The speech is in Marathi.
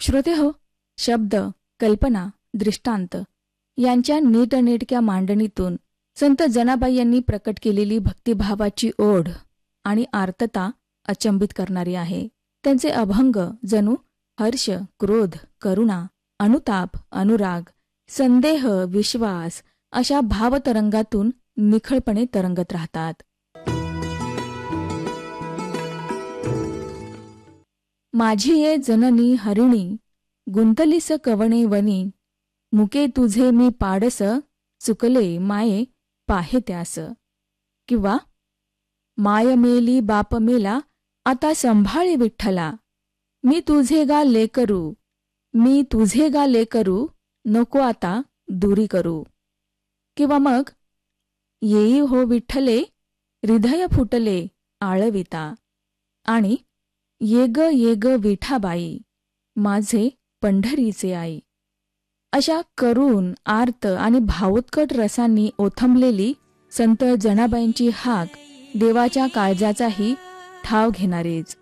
श्रोतेहो, शब्द, कल्पना, दृष्टांत यांच्या नीटनेटक्या मांडणीतून संत जनाबाई यांनी प्रकट केलेली भक्तिभावाची ओढ आणि आर्तता अचंबित करणारी आहे. त्यांचे अभंग जणू हर्ष, क्रोध, करुणा, अनुताप, अनुराग, संदेह, विश्वास अशा भावतरंगातून निखळपणे तरंगत राहतात. माझी ये जननी हरिणी, गुंतलीस कवणे वनी, मुके तुझे मी पाडस, चुकले माये पाहे त्यास. किंवा माय मेली बाप मेला, आता संभाळी विठ्ठला, मी तुझे गा लेकरू, मी तुझे गा लेकरू, नको आता दुरी करू. किंवा मग येई हो विठ्ठले, हृदय फुटले आळविता, आणि ये ग विठाबाई, माझे पंढरीचे आई. अशा करुण, आर्त आणि भावोत्कट रसांनी ओथंबलेली संत जनाबाईंची हाक देवाच्या काळजाचाही ठाव घेणारीच.